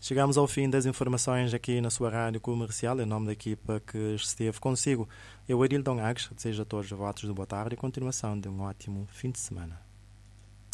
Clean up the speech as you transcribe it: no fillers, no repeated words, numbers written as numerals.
Chegamos ao fim das informações aqui na sua rádio comercial. Em nome da equipa que esteve consigo, eu, Arilton Agues, desejo a todos votos de boa tarde e continuação de um ótimo fim de semana.